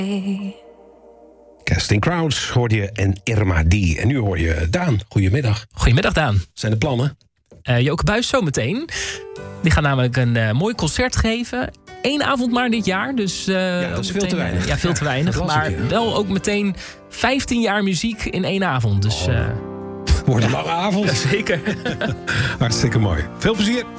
Casting Crowds hoorde je en Irma D. En nu hoor je Daan. Goedemiddag. Goedemiddag, Daan. Zijn de plannen? Joke Buijs zometeen. Die gaat namelijk een mooi concert geven. 1 avond maar dit jaar. Dus, dat is veel te weinig. Ja, veel te weinig. Maar wel ook meteen 15 jaar muziek in 1 avond. Dus, Wordt een lange avond. Zeker. Hartstikke mooi. Veel plezier.